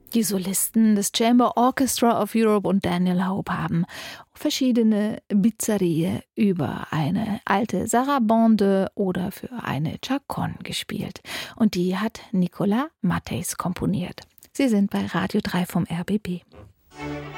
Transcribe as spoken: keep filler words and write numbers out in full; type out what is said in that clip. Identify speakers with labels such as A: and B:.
A: Die Solisten des Chamber Orchestra of Europe und Daniel Hope haben verschiedene Bizarrie über eine alte Sarabande oder für eine Chaconne gespielt. Und die hat Nicolas Matthes komponiert. Sie sind bei Radio drei vom R B B.